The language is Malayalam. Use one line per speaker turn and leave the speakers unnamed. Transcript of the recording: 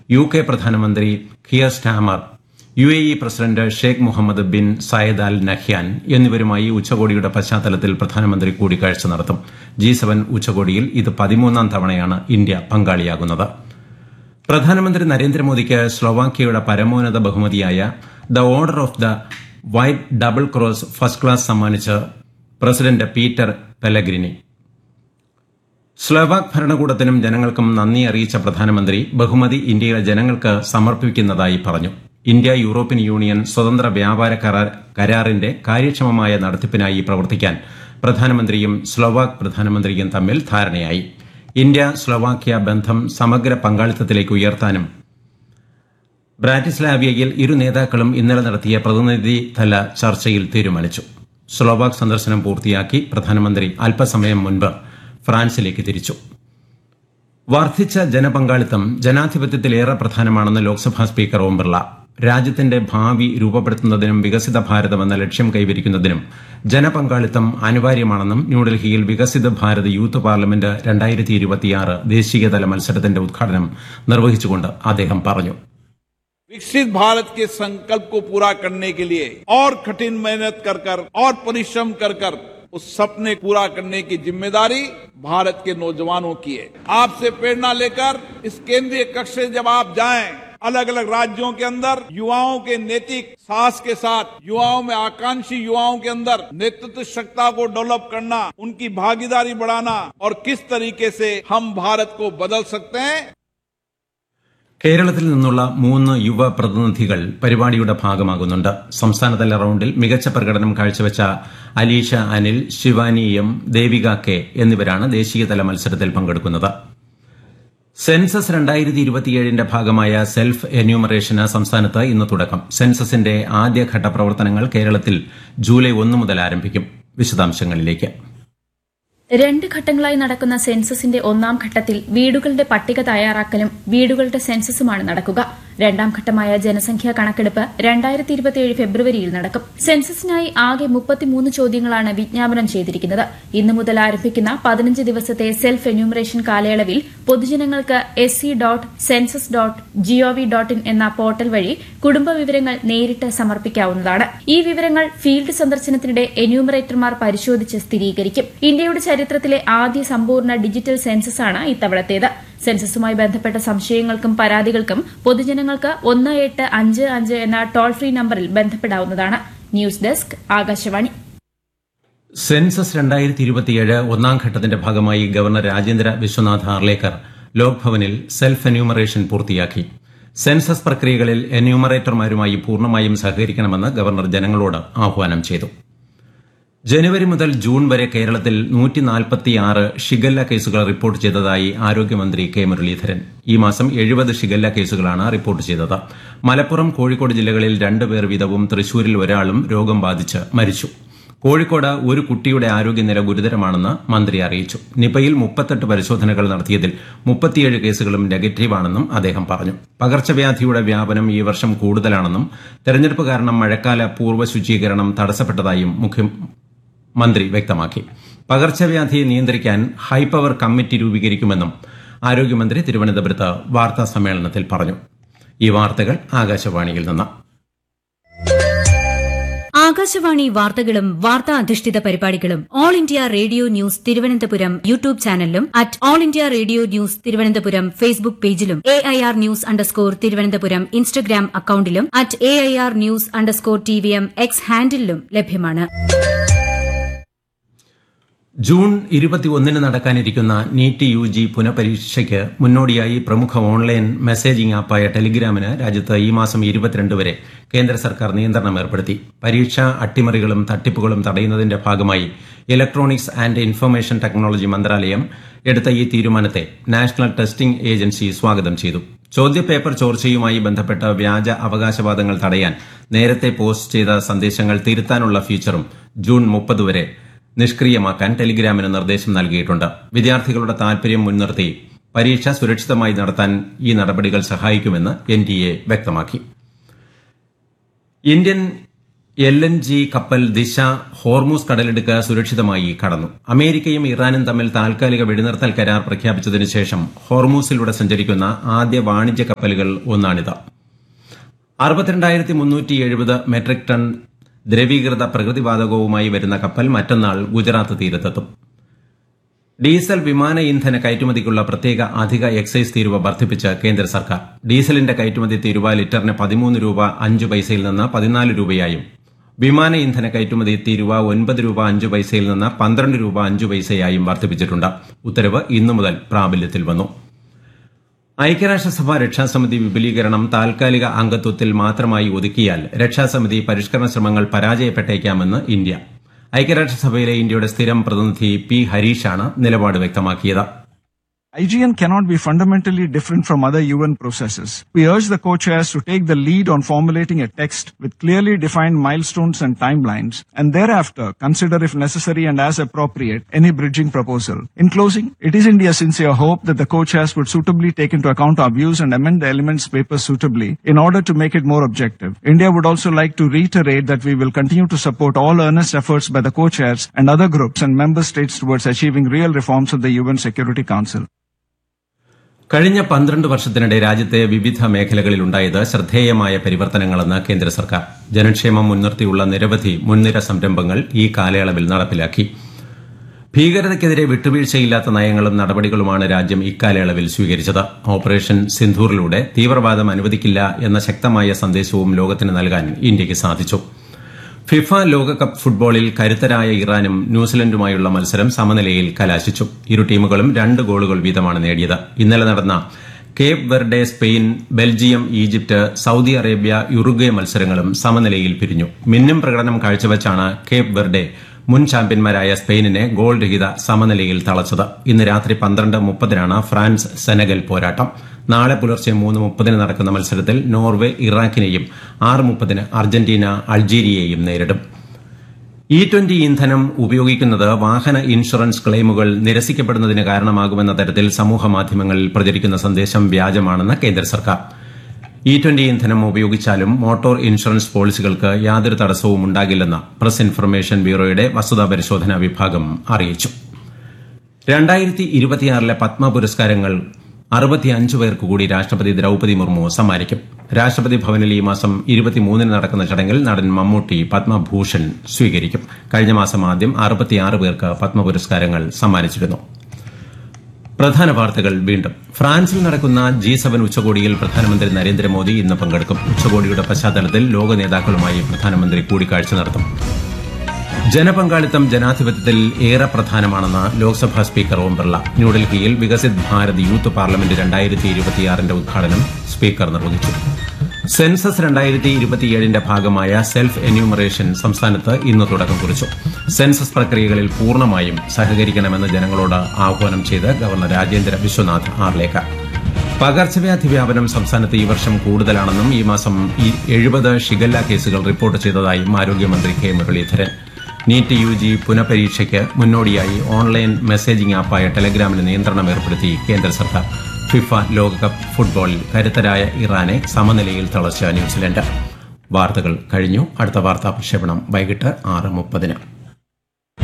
UK പ്രധാനമന്ത്രി കിയർ Starmer, UAE president Sheikh Muhammad bin Syed Al Nahyan എന്നിവരുമായി ഉച്ചകോടിയുടെ പശ്ചാത്തലത്തിൽ പ്രധാനമന്ത്രി കൂടിക്കാഴ്ച നടത്തും. G7 ഉച്ചകോടിയിൽ ഇത് 13ാം തവണയാണ് ഇന്ത്യ പങ്കാളിയാകുന്നത്. പ്രധാനമന്ത്രി നരേന്ദ്രമോദിക്ക് സ്ലോവാക്യയുടെ പരമോന്നത ബഹുമതിയായ the order of the white double cross first class സമ്മാനിച്ച് പ്രസിഡന്റ് പീറ്റർ പെലഗ്രിനി. സ്ലോവാക് ഭരണകൂടത്തിനും ജനങ്ങൾക്കും നന്ദി അറിയിച്ച പ്രധാനമന്ത്രി ബഹുമതി ഇന്ത്യയിലെ ജനങ്ങൾക്ക് സമർപ്പിക്കുന്നതായി പറഞ്ഞു. ഇന്ത്യ യൂറോപ്യൻ യൂണിയൻ സ്വതന്ത്ര വ്യാപാര കരാറിന്റെ കാര്യക്ഷമമായ നടത്തിപ്പിനായി പ്രവർത്തിക്കാൻ പ്രധാനമന്ത്രിയും സ്ലോവാക് പ്രധാനമന്ത്രിയും തമ്മിൽ ധാരണയായി. ഇന്ത്യ സ്ലോവാക്യ ബന്ധം സമഗ്ര പങ്കാളിത്തത്തിലേക്ക് ഉയർത്താനും ബ്രാറ്റിസ്ലാവിയയിൽ ഇരു നേതാക്കളും ഇന്നലെ നടത്തിയ പ്രതിനിധിതല ചർച്ചയിൽ തീരുമാനിച്ചു. സ്ലോവാക് സന്ദർശനം പൂർത്തിയാക്കി പ്രധാനമന്ത്രി അല്പസമയം മുൻപ് ഫ്രാൻസിലേക്ക് തിരിച്ചു. വർദ്ധിച്ച ജനപങ്കാളിത്തം ജനാധിപത്യത്തിലേറെ പ്രധാനമാണെന്ന് ലോക്സഭാ സ്പീക്കർ ഓം ബിർള. രാജ്യത്തിന്റെ ഭാവി രൂപപ്പെടുത്തുന്നതിനും വികസിത ഭാരതം എന്ന ലക്ഷ്യം കൈവരിക്കുന്നതിനും ജനപങ്കാളിത്തം അനിവാര്യമാണെന്നും ന്യൂഡൽഹിയിൽ വികസിത ഭാരത് യൂത്ത് പാർലമെന്റ് 2026 ദേശീയതല മത്സരത്തിന്റെ ഉദ്ഘാടനം നിർവഹിച്ചുകൊണ്ട് അദ്ദേഹം പറഞ്ഞു.
विकसित भारत के संकल्प को पूरा करने के लिए और कठिन मेहनत कर और परिश्रम कर उस सपने पूरा करने की जिम्मेदारी भारत के नौजवानों की है. आपसे प्रेरणा लेकर इस केंद्रीय कक्ष से जब आप जाएं, अलग अलग राज्यों के अंदर युवाओं के नैतिक साहस के साथ युवाओं में आकांक्षी युवाओं के अंदर नेतृत्व क्षमता को डेवलप करना, उनकी भागीदारी बढ़ाना और किस तरीके से हम भारत को बदल सकते हैं.
കേരളത്തിൽ നിന്നുള്ള 3 യുവ പ്രതിനിധികൾ പരിപാടിയുടെ ഭാഗമാകുന്നുണ്ട്. സംസ്ഥാനതല റൌണ്ടിൽ മികച്ച പ്രകടനം കാഴ്ചവെച്ച അലീഷ അനിൽ, ശിവാനി എം, ദേവിക കെ എന്നിവരാണ് ദേശീയതല മത്സരത്തിൽ പങ്കെടുക്കുന്നത്. സെൻസസ് 2027ന്റെ ഭാഗമായ സെൽഫ് എന്യൂമറേഷന് സംസ്ഥാനത്ത് ഇന്ന് തുടക്കം. സെൻസസിന്റെ ആദ്യഘട്ട പ്രവർത്തനങ്ങൾ കേരളത്തിൽ ജൂലൈ 1 മുതൽ ആരംഭിക്കും. വിശദാംശങ്ങളിലേക്ക്.
2 ഘട്ടങ്ങളായി നടക്കുന്ന സെൻസസിന്റെ 1ാം ഘട്ടത്തിൽ വീടുകളുടെ പട്ടിക തയ്യാറാക്കലും വീടുകളുടെ സെൻസസുമാണ് നടക്കുക. 2ാം ഘട്ടമായ ജനസംഖ്യാ കണക്കെടുപ്പ് 2027 ഫെബ്രുവരിയിൽ നടക്കും. സെൻസസിനായി ആകെ 33 ചോദ്യങ്ങളാണ് വിജ്ഞാപനം ചെയ്തിരിക്കുന്നത്. ഇന്നു മുതൽ ആരംഭിക്കുന്ന 15 ദിവസത്തെ സെൽഫ് എന്യൂമറേഷൻ കാലയളവിൽ പൊതുജനങ്ങൾക്ക് sc.census.gov.in എന്ന പോർട്ടൽ വഴി കുടുംബ വിവരങ്ങൾ നേരിട്ട് സമർപ്പിക്കാവുന്നതാണ്. ഈ വിവരങ്ങൾ ഫീൽഡ് സന്ദർശനത്തിനിടെ എന്യൂമറേറ്റർമാർ പരിശോധിച്ച് സ്ഥിരീകരിക്കും. ഇന്ത്യയുടെ ചരിത്രത്തിലെ ആദ്യ സമ്പൂർണ്ണ ഡിജിറ്റൽ സെൻസസാണ് ഇത്തവണത്തേത്. സെൻസസുമായി ബന്ധപ്പെട്ട സംശയങ്ങൾക്കും പരാതികൾക്കും പൊതുജനങ്ങൾക്ക് 1855 എന്ന ടോൾ ഫ്രീ നമ്പറിൽ ബന്ധപ്പെടാവുന്നതാണ്. News desk, Akashvani.
സെൻസസ് 2027 1ാം ഘട്ടത്തിന്റെ ഭാഗമായി governor Rajendra Vishwanath Arlekar ലോക്ഭവനിൽ self enumeration പൂർത്തിയാക്കി. സെൻസസ് പ്രക്രിയകളിൽ എന്യൂമറേറ്റർമാരുമായി പൂർണ്ണമായും സഹകരിക്കണമെന്ന് ഗവർണർ ജനങ്ങളോട് ആഹ്വാനം ചെയ്തു. ജനുവരി മുതൽ ജൂൺ വരെ കേരളത്തിൽ 146 ഷിഗല്ല കേസുകൾ റിപ്പോർട്ട് ചെയ്തതായി ആരോഗ്യമന്ത്രി കെ മുരളീധരൻ. ഈ മാസം 70 ഷിഗല്ല കേസുകളാണ് റിപ്പോർട്ട് ചെയ്തത്. മലപ്പുറം, കോഴിക്കോട് ജില്ലകളിൽ 2 പേർ വീതവും തൃശൂരിൽ ഒരാളും രോഗം ബാധിച്ച് മരിച്ചു. കോഴിക്കോട് ഒരു കുട്ടിയുടെ ആരോഗ്യനില ഗുരുതരമാണെന്ന് മന്ത്രി അറിയിച്ചു. നിപയിൽ 38 പരിശോധനകൾ നടത്തിയതിൽ 37 കേസുകളും നെഗറ്റീവാണെന്നും അദ്ദേഹം പറഞ്ഞു. പകർച്ചവ്യാധിയുടെ വ്യാപനം ഈ വർഷം കൂടുതലാണെന്നും തെരഞ്ഞെടുപ്പ് കാരണം മഴക്കാല പൂർവ്വ ശുചീകരണം തടസ്സപ്പെട്ടതായും മന്ത്രി വ്യക്തമാക്കി. പകർച്ചവ്യാധിയെ നിയന്ത്രിക്കാൻ ഹൈപവർ കമ്മിറ്റി രൂപീകരിക്കുമെന്നും ആരോഗ്യമന്ത്രി തിരുവനന്തപുരത്ത് വാർത്താ സമ്മേളനത്തിൽ പറഞ്ഞു. ഈ വാർത്തകൾ ആകാശവാണിയിൽ നിന്ന്.
ആകാശവാണി വാർത്തകളും വാർത്താ അധിഷ്ഠിത പരിപാടികളും all India radio news Thiruvananthapuram YouTube ചാനലിലും all India radio news Thiruvananthapuram Facebook പേജിലും AIR ന്യൂസ് തിരുവനന്തപുരം ഇൻസ്റ്റഗ്രാം അക്കൌണ്ടിലും AIR ന്യൂസ് TVM X ഹാൻഡിലും ലഭ്യമാണ്.
ജൂൺ 21 നടക്കാനിരിക്കുന്ന നീറ്റ് UG പുനഃപരീക്ഷയ്ക്ക് മുന്നോടിയായി പ്രമുഖ ഓൺലൈൻ മെസ്സേജിംഗ് ആപ്പായ ടെലിഗ്രാമിന് രാജ്യത്ത് ഈ മാസം 22 വരെ കേന്ദ്ര സർക്കാർ നിയന്ത്രണം ഏർപ്പെടുത്തി. പരീക്ഷാ അട്ടിമറികളും തട്ടിപ്പുകളും തടയുന്നതിന്റെ ഭാഗമായി ഇലക്ട്രോണിക്സ് ആന്റ് ഇൻഫർമേഷൻ ടെക്നോളജി മന്ത്രാലയം എടുത്ത ഈ തീരുമാനത്തെ നാഷണൽ ടെസ്റ്റിംഗ് ഏജൻസി സ്വാഗതം ചെയ്തു. ചോദ്യപേപ്പർ ചോർച്ചയുമായി ബന്ധപ്പെട്ട വ്യാജ അവകാശവാദങ്ങൾ തടയാൻ നേരത്തെ പോസ്റ്റ് ചെയ്ത സന്ദേശങ്ങൾ തിരുത്താനുള്ള ഫീച്ചറും ജൂൺ 30 വരെ നിഷ്ക്രിയമാക്കാൻ ടെലിഗ്രാമിന് നിർദ്ദേശം നൽകിയിട്ടുണ്ട്. വിദ്യാർത്ഥികളുടെ താൽപര്യം മുൻനിർത്തി പരീക്ഷ സുരക്ഷിതമായി നടത്താൻ ഈ നടപടികൾ സഹായിക്കുമെന്ന് NTA വ്യക്തമാക്കി. ഇന്ത്യൻ LNG കപ്പൽ ദിശ ഹോർമൂസ് കടലിടുക്ക് സുരക്ഷിതമായി കടന്നു. അമേരിക്കയും ഇറാനും തമ്മിൽ താൽക്കാലിക വെടിനിർത്തൽ കരാർ പ്രഖ്യാപിച്ചതിനു ശേഷം ഹോർമൂസിലൂടെ സഞ്ചരിക്കുന്ന ആദ്യ വാണിജ്യ കപ്പലുകൾ ഒന്നാണിത്. 62,370 മെട്രിക് ടൺ ദ്രവീകൃത പ്രകൃതിവാതകവുമായി വരുന്ന കപ്പൽ മറ്റന്നാൾ ഗുജറാത്ത് തീരത്തെത്തും. ഡീസൽ വിമാന ഇന്ധന കയറ്റുമതിക്കുള്ള പ്രത്യേക അധിക എക്സൈസ് തീരുവ വർദ്ധിപ്പിച്ച് കേന്ദ്ര സർക്കാർ. ഡീസലിന്റെ കയറ്റുമതി തീരുവ ലിറ്ററിന് 13 രൂപ 5 പൈസയിൽ നിന്ന് 14 രൂപയായും വിമാന ഇന്ധന കയറ്റുമതി തീരുവ 9 രൂപ 5 പൈസയിൽ നിന്ന് 12 രൂപ 5 പൈസയായും വർദ്ധിപ്പിച്ചിട്ടുണ്ട്. ഉത്തരവ് ഇന്നു മുതൽ പ്രാബല്യത്തിൽ വന്നു. ഐക്യരാഷ്ട്രസഭ രക്ഷാസമിതി വിപുലീകരണം താൽക്കാലിക അംഗത്വത്തിൽ മാത്രമായി ഒതുക്കിയാൽ രക്ഷാസമിതി പരിഷ്കരണ ശ്രമങ്ങൾ പരാജയപ്പെട്ടേക്കാമെന്ന് ഇന്ത്യ. ഐക്യരാഷ്ട്രസഭയിലെ ഇന്ത്യയുടെ സ്ഥിരം പ്രതിനിധി പി ഹരീഷാണ് നിലപാട് വ്യക്തമാക്കിയത്.
IGN cannot be fundamentally different from other UN processes. We urge the co-chairs to take the lead on formulating a text with clearly defined milestones and timelines, and thereafter consider if necessary and as appropriate any bridging proposal. In closing, it is India's sincere hope that the co-chairs would suitably take into account our views and amend the elements paper suitably in order to make it more objective. India would also like to reiterate that we will continue to support all earnest efforts by the co-chairs and other groups and member states towards achieving real reforms of the UN Security Council.
കഴിഞ്ഞ 12 വർഷത്തിനിടെ രാജ്യത്തെ വിവിധ മേഖലകളിലുണ്ടായത് ശ്രദ്ധേയമായ പരിവർത്തനങ്ങളെന്ന് കേന്ദ്ര സർക്കാർ. ജനക്ഷേമം മുൻനിർത്തിയുള്ള നിരവധി മുൻനിര സംരംഭങ്ങൾ ഈ കാലയളവിൽ നടപ്പിലാക്കി. ഭീകരതയ്ക്കെതിരെ വിട്ടുവീഴ്ചയില്ലാത്ത നയങ്ങളും നടപടികളുമാണ് രാജ്യം ഇക്കാലയളവിൽ സ്വീകരിച്ചത്. ഓപ്പറേഷൻ സിന്ധൂറിലൂടെ തീവ്രവാദം അനുവദിക്കില്ല എന്ന ശക്തമായ സന്ദേശവും ലോകത്തിന് നൽകാൻ ഇന്ത്യയ്ക്ക് സാധിച്ചു. ഫിഫ ലോകകപ്പ് ഫുട്ബോളിൽ കരുത്തരായ ഇറാനും ന്യൂസിലൻഡുമായുള്ള മത്സരം സമനിലയിൽ കലാശിച്ചു. ഇരു ടീമുകളും 2 ഗോളുകൾ വീതമാണ് നേടിയത്. ഇന്നലെ നടന്ന Cape Verde, Spain, Belgium, Egypt, Saudi Arabia, Uruguay മത്സരങ്ങളും സമനിലയിൽ പിരിഞ്ഞു. മിന്നും പ്രകടനം കാഴ്ചവച്ചാണ് കേപ്പ് വെർഡെ മുൻ ചാമ്പ്യന്മാരായ സ്പെയിനിനെ ഗോൾ രഹിത സമനിലയിൽ തളച്ചത്. ഇന്ന് രാത്രി 12:30 ഫ്രാൻസ് സെനഗൽ പോരാട്ടം. നാളെ പുലർച്ചെ 3:30 നടക്കുന്ന മത്സരത്തിൽ നോർവേ ഇറാഖിനെയും 6:30 അർജന്റീന അൾജീരിയയെയും നേരിടും. E20 ഇന്ധനം ഉപയോഗിക്കുന്നത് വാഹന ഇൻഷുറൻസ് ക്ലെയിമുകൾ നിരസിക്കപ്പെടുന്നതിന് കാരണമാകുമെന്ന തരത്തിൽ സമൂഹമാധ്യമങ്ങളിൽ പ്രചരിക്കുന്ന സന്ദേശം വ്യാജമാണെന്ന് കേന്ദ്ര സർക്കാർ. E20 ഇന്ധനം ഉപയോഗിച്ചാലും മോട്ടോർ ഇൻഷുറൻസ് പോളിസികൾക്ക് യാതൊരു തടസ്സവും ഉണ്ടാകില്ലെന്ന് പ്രസ് ഇൻഫർമേഷൻ ബ്യൂറോയുടെ വസ്തുതാ പരിശോധനാ വിഭാഗം അറിയിച്ചു. 2026 പത്മ പുരസ്കാരങ്ങൾ 65 പേർക്ക് കൂടി രാഷ്ട്രപതി ദ്രൌപദി മുർമു സമ്മാനിക്കും. രാഷ്ട്രപതി ഭവനിൽ ഈ മാസം 23 നടക്കുന്ന ചടങ്ങിൽ നടൻ മമ്മൂട്ടി പത്മഭൂഷൺ സ്വീകരിക്കും. കഴിഞ്ഞ മാസം ആദ്യം 66 പേർക്ക് പത്മ പുരസ്കാരങ്ങൾ സമ്മാനിച്ചിരുന്നു. പ്രധാന വാർത്തകൾ വീണ്ടും. ഫ്രാൻസിൽ നടക്കുന്ന G7 ഉച്ചകോടിയിൽ പ്രധാനമന്ത്രി നരേന്ദ്രമോദി ഇന്ന് പങ്കെടുക്കും. ഉച്ചകോടിയുടെ പശ്ചാത്തലത്തിൽ ലോക നേതാക്കളുമായി പ്രധാനമന്ത്രി കൂടിക്കാഴ്ച നടത്തും. ജനപങ്കാളിത്തം ജനാധിപത്യത്തിൽ ഏറെ പ്രധാനമാണെന്ന് ലോക്സഭാ സ്പീക്കർ ഓം ബിർള. ന്യൂഡൽഹിയിൽ വികസിത് ഭാരത് യൂത്ത് പാർലമെന്റ് 2026 ഉദ്ഘാടനം സ്പീക്കർ നിർവഹിച്ചു. സെൻസസ് 2027 ഭാഗമായ സെൽഫ് എന്യൂമറേഷൻ സംസ്ഥാനത്ത് ഇന്ന് തുടക്കം കുറിച്ചു. സെൻസസ് പ്രക്രിയകളിൽ പൂർണ്ണമായും സഹകരിക്കണമെന്ന് ജനങ്ങളോട് ആഹ്വാനം ചെയ്ത് ഗവർണർ രാജേന്ദ്ര വിശ്വനാഥ് ആർലേക്കർ. പകർച്ചവ്യാധി വ്യാപനം സംസ്ഥാനത്ത് ഈ വർഷം കൂടുതലാണെന്നും ഈ മാസം 70 ഷിഗല്ല കേസുകൾ റിപ്പോർട്ട് ചെയ്തതായും ആരോഗ്യമന്ത്രി കെ മുരളീധരൻ. നീറ്റ് UG പുനഃപരീക്ഷയ്ക്ക് മുന്നോടിയായി ഓൺലൈൻ മെസ്സേജിംഗ് ആപ്പായ ടെലഗ്രാമിന് നിയന്ത്രണം ഏർപ്പെടുത്തി കേന്ദ്ര സർക്കാർ. ഫിഫ ലോകകപ്പ് ഫുട്ബോളിൽ കരുത്തരായ ഇറാനെ സമനിലയിൽ തളച്ച ന്യൂസിലൻഡ്. വാർത്തകൾ കഴിഞ്ഞു. അടുത്ത വാർത്താ പ്രക്ഷേപണം വൈകിട്ട് 6:30.